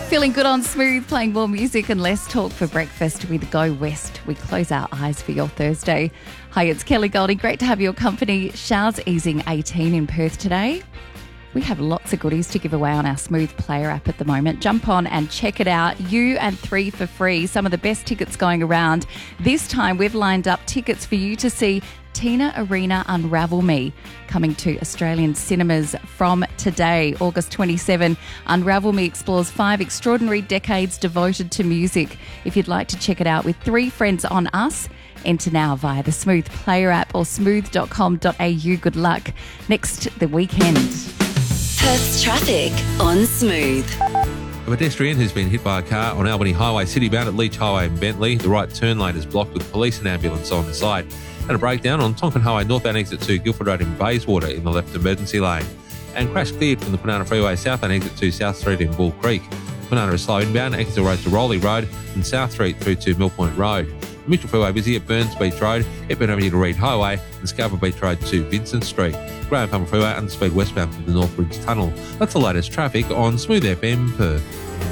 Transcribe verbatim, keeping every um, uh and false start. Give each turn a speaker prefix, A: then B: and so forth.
A: Feeling good on Smooth, playing more music and less talk for breakfast with Go West. We close our eyes for your Thursday. Hi, it's Kelly Golding. Great to have your company. Showers easing eighteen in Perth today. We have lots of goodies to give away on our Smooth Player app at the moment. Jump on and check it out. You and three for free. Some of the best tickets going around. This time we've lined up tickets for you to see Tina Arena Unravel Me, coming to Australian cinemas from today, August twenty-seventh. Unravel Me explores five extraordinary decades devoted to music. If you'd like to check it out with three friends on us, enter now via the Smooth Player app or smooth dot com dot a u. Good luck. Next, The Weekend.
B: Perth's traffic on Smooth.
C: A pedestrian who's been hit by a car on Albany Highway City bound at Leach Highway in Bentley. The right turn lane is blocked with police and ambulance on site. And a breakdown on Tonkin Highway northbound exit two Guildford Road in Bayswater in the left emergency lane. And crash cleared from the Banana Freeway southbound exit two South Street in Bull Creek. Banana is slow inbound, exit road to Rowley Road and South Street through to Mill Point Road. Mitchell Freeway busy at Burns Beach Road, Hepburn Avenue to Reed Highway and Scarborough Beach Road to Vincent Street. Graham Palmer Freeway underspeed westbound through the North Ridge Tunnel. That's the latest traffic on Smooth F M Perth.